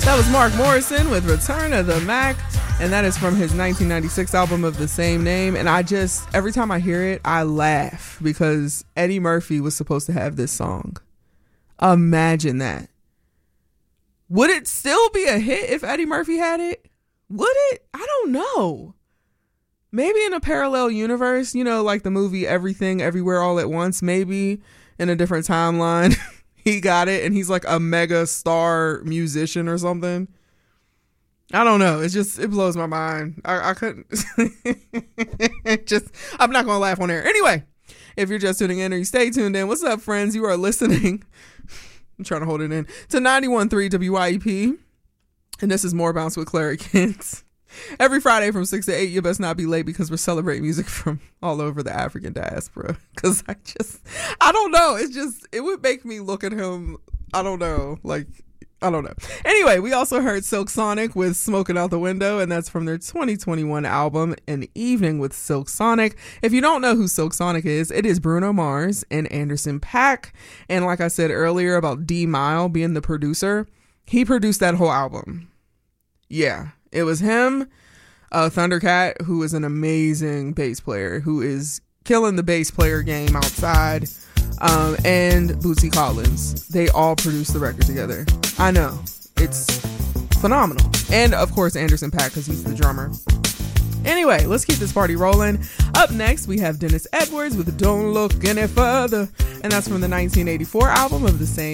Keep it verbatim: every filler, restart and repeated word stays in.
That was Mark Morrison with Return of the Mac, and that is from his nineteen ninety-six album of the same name. And I just, every time I hear it, I laugh because Eddie Murphy was supposed to have this song. Imagine that. Would it still be a hit if Eddie Murphy had it? Would it? I don't know. Maybe in a parallel universe, you know, like the movie Everything Everywhere All at Once, maybe in a different timeline. He got it and he's like a mega star musician or something. I don't know. It's just, it blows my mind. I, I couldn't just, I'm not going to laugh on air. Anyway, if you're just tuning in or you stay tuned in, what's up, friends? You are listening. I'm trying to hold it in to ninety-one point three W I E P. And this is More Bounce with Clary Kent. Every Friday from six to eight, you best not be late because we're celebrating music from all over the African diaspora. Because I just, I don't know. It's just, it would make me look at him. I don't know. Like, I don't know. Anyway, we also heard Silk Sonic with Smoking Out the Window, and that's from their twenty twenty-one album, An Evening with Silk Sonic. If you don't know who Silk Sonic is, it is Bruno Mars and Anderson .Paak. And like I said earlier about D Mile being the producer, he produced that whole album. Yeah. It was him, uh, Thundercat, who is an amazing bass player, who is killing the bass player game outside, um, and Bootsy Collins. They all produced the record together. I know. It's phenomenal. And, of course, Anderson .Paak, because he's the drummer. Anyway, let's keep this party rolling. Up next, we have Dennis Edwards with Don't Look Any Further, and that's from the nineteen eighty-four album of the same